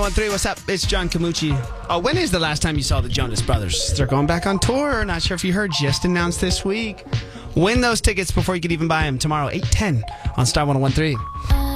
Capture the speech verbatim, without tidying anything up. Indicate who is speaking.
Speaker 1: one three, what's up? It's John Camucci. Oh, when is the last time you saw the Jonas Brothers? They're going back on tour. Not sure if you heard, just announced this week. Win those tickets before you could even buy them tomorrow, eight ten on Star one oh one three.